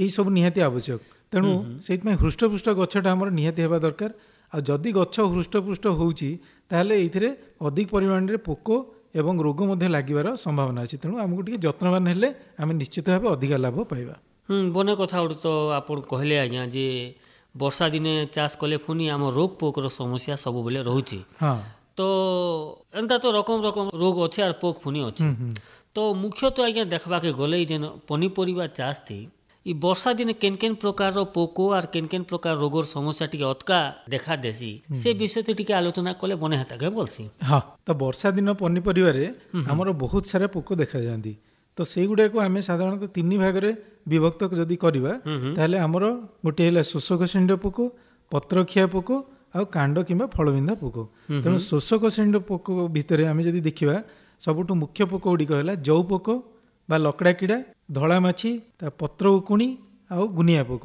सब निहाती आवश्यक। तेणु से हृष्टपुष्ट गछटा आमर निहाती हेबा दरकार। आ जदि गछ हृष्टपुष्ट होउची ताहले एथिरे अधिक परिमाण रे पोक एवं रोग मध्य लागिबार संभावना अछि। तेणु आमको टिके यत्नवान हेले आमे निश्चित भाबे अधिक लाभ पाइबा। बने कथा उठ तो आपण कहले आज्ञा जे वर्षा दिने चाष कले पुनी आम रोग पोकर समस्या सब बेले रहउची। हाँ तो एंता तो रकम रकम रोग अच्छे और पोक पुनी अच्छे। तो मुख्य तो आज्ञा देखबा के गले जेन पनीपरिया चाष थी ई वर्षा दिन केन केन प्रकार रो पोको और केन केन प्रकार रोगर समस्या टिके अतका देखा देसी से विषय तो टिके आलोचना कले बने हेता के बोलसी। हाँ तो वर्षा दिन पनीपरिया रे हमर बहुत सारा पोको देखा जांदी। तो से गुडे को आमे साधारणतः 3 भाग रे विभक्त जदि करबा ताहले हमर गोटे हला शोषक श्रेणी पोको, पत्रखिया पोको आ कांड किंबा फलबिंधा पोको। तेणु शोषक श्रेणी पोको भितर आमे जदि देखिबा सबुठु मुख्य पोको गुडिक हला जौ पोको बा लकड़ा कीड़ा, धला माछी, पत्र उकुणी आ गुनिया पोको।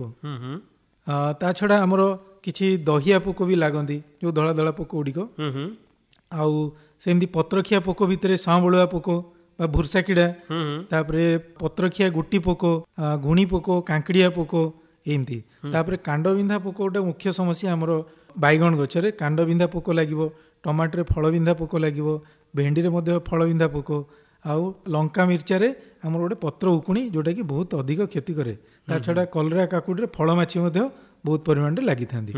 ता छड़ा हमर किछि दहिया पोको भी लागंदी जो धला धला पोको गुडिक। आउ सेमती पत्रखिया पोको भितर सांबळुआ पोको बा भुरसा कीड़ा, तापरे पत्रखिया गुटी पोको, गुणी पोको, कांकड़िया पोको एमती। तापरे कांडबिंधा पोको गोटे मुख्य समस्या हमर बाइगण गछरे कांडबिंधा पोको लागिवो, टमाटर फलबिंधा पोको लागिवो, भेंडी रे मध्य फलबिंधा पोको, आउ लंका मिर्चा रे हमर गोटे पत्र उकुणी जोटा कि बहुत अधिक क्षति करे। ता छड़ा कलरा काकुडी रे फल माछी मध्य बहुत परिमाण रे लागि थांदी।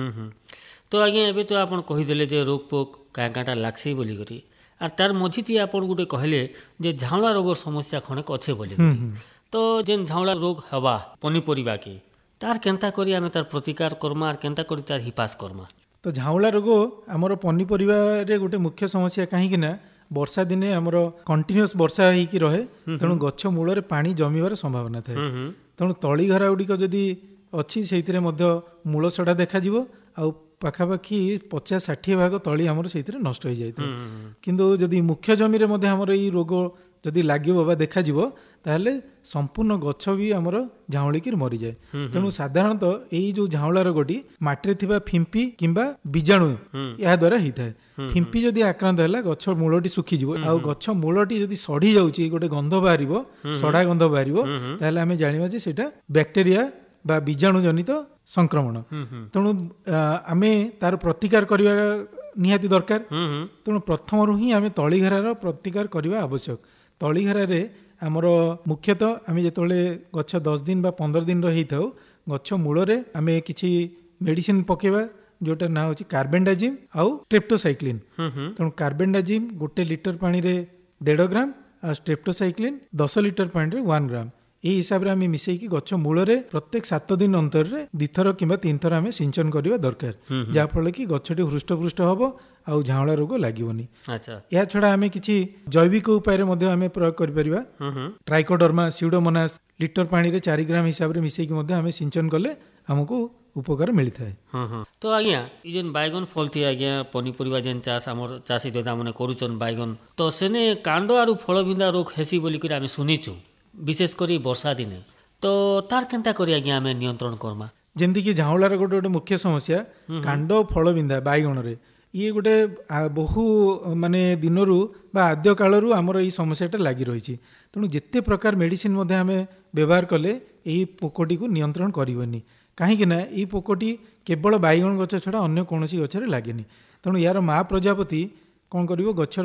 तो आगे एबे तो आपण कहि देले जे रोग पोक कांकाटा लागसी बोली करी आर तार मझिती आपण गुटे कहले जे झावला रोगर समस्या खणक अच्छे बोली। तो जेन झावला रोग हवा पनीपरिया के तार केंता करी आमे तार प्रतिकार करमा आर केंता करी तार हिपास करमा। तो झावला रोग हमर पनीपरिया रे गोटे मुख्य समस्या काहे कि ना वर्षा दिने हमर कंटिन्यूअस वर्षा ही कि रहे। तेणु गछ मूल रे पानी जमीबार संभावना थाए। तेणु तली घरा गुडिक जदि अच्छी से मूल सड़ा देखा आ पाखापाखि 50-60 भाग तली आमर से नष्ट हो जाए। किंतु जदि मुख्य जमी आमर ये रोग जदि लगे देखा ताहले संपूर्ण गछ भी आमर झाउलिकी मरी जाए। तेणु साधारणतः यही जो झाउला रोगटी माटी थिबा फिंपी किंबा बीजाणु या द्वारा होता है। फिंपी जदि आक्रांत है गछ मूलटी सुखीଯିव आ गछ मूलटी जदि सड़ी जाउची गोटे गंध बाहर सड़ा गंध बाहर ताहले आमे जानिबा जे सेटा बैक्टेरिया बा बीजाणु जनित संक्रमण। तेणु आमे तार प्रतिकार करबा निहाती दरकार। तेणु प्रथम रु ही आमे तलीघरार प्रतिकार करबा आवश्यक। तलीघरा रे आमर मुख्यतः आमे जेतोले गछ 10 दिन बा 15 दिन रही थाउ गछ मूल रे आमे किछि मेडिसिन पकेबा जोटा ना होची कार्बेंडाजिम आउ स्ट्रेप्टोसाइक्लिन। तेणु कार्बेंडाजिम 1 लीटर पानी रे 1.5 ग्राम आ स्ट्रेप्टोसाइक्लिन 10 लीटर पानी रे 1 ग्राम यही हिसाब से आम मिसेकी गछ मूल रे प्रत्येक 7 दिन अंतर रे 2 थर किंबा 3 थर आम सिंचन करबा दरकार। जाफल कि गछटी हृष्टपुष्ट हबो आउ झावला रोग लागिवनी। अच्छा या छडा आम किछि जैविक उपाय रे मध्ये आम प्रयोग करि परिबा। ट्राइकोडर्मा स्यूडोमोनास लीटर पानी रे 4 ग्राम हिसाब रे मिसेकी मध्ये आम सिंचन कले हमको उपकार मिलता है। तो आज्ञा ई जेन बैगन फल थी आज्ञा पनीपरिया जेन चाष आमर चाषी दादा माने करूचन बैगन तो सेने कांड आरु फलबिंदा रोग हेसी बोली कर आम शुनिचु विशेष करी वर्षा दिने। तो तार केंता करी आज्ञा आमे नियंत्रण करमा। जेमती कि झाउलार गोटे मुख्य समस्या कांड फलबिंदा बैगण रे ये गोटे बहु माने दिनरू बा आद्य कालरू आमर ई समस्याटा लागि रही। तेणु जिते प्रकार मेडिसिन मध्ये आमे व्यवहार कले यही पोकटी को नियंत्रण करिवनी। कहीं ना पोकटी केवल बैगण गछ छड़ा अन्य कौन गचर लगे। तेणु यार माँ प्रजापति कौन कर गचर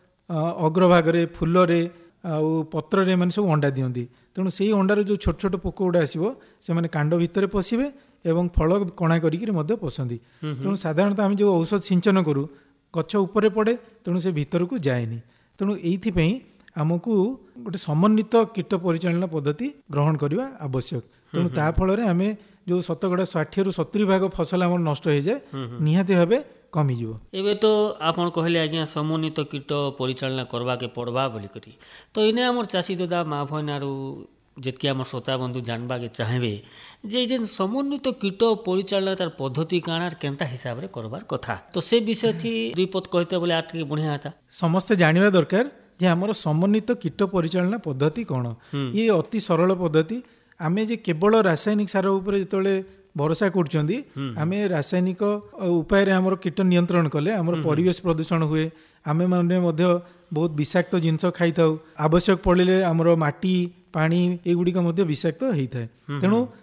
अग्रभागे फूलरे आउ पत्र मैंने सब अंडा दियंती। तेणु से अंडार जो छोट छोट पोक गुड़ा आसो से कांड भितर पशिबे एवं फल कणा करिक पसंदी। तेणु साधारणतः आम जो औषध सिंचन करूँ गछ उपरे पड़े तेणु से भीतर को जाएनी। तेणु ये आमको गोटे समन्वित कीट परिचालना पद्धति ग्रहण करने आवश्यक। तेणु ता फल आम जो 60-70 भाग फसल आम नष्ट हो जाए निहाती भाव कमिजिव। एबे तो आपन कहले आज्ञा समन्वित कीट परिचालना करवा के पड़वा बोली करी। तो इने हमर चाषी दादा माँ भैन आरु जेतकी हमर श्रोता बंधु जानबा के चाहेबे जे जेन समन्वित कीट परिचालना तार पद्धति काना केनता हिसाब रे करबार कथा। तो से विषय थी रिपोर्ट कहते बोले आटके बढ़िया था समस्त जानिबा दरकार जे हमर समन्वित कीट परिचालना पद्धति कोन। ये अति सरल पद्धति। आमे जे केवल रासायनिक सार ऊपर जेतोले भरोसा करछंदी आमे रासायनिक उपाय रे हमर कीट नियंत्रण कले हमर परिवेश प्रदूषण हुए। आमे माने मध्य बहुत विषाक्त जिनस खाई थाउ। आवश्यक पड़िले हमर माटी पानी एगुड़ी विषाक्त होता है। तेणु